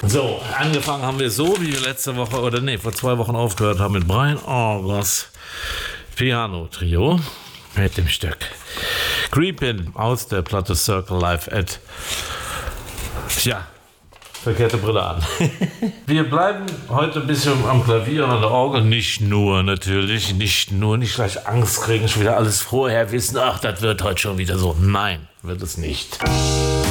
So, angefangen haben wir so, wie wir vor 2 Wochen aufgehört haben mit Brian Augers Piano-Trio mit dem Stück Creepin' aus der Platte Circle Live at. Tja, verkehrte Brille an. Wir bleiben heute ein bisschen am Klavier und an der Orgel. Nicht nur, nicht gleich Angst kriegen, schon wieder alles vorher wissen, ach, das wird heute schon wieder so. Nein, wird es nicht.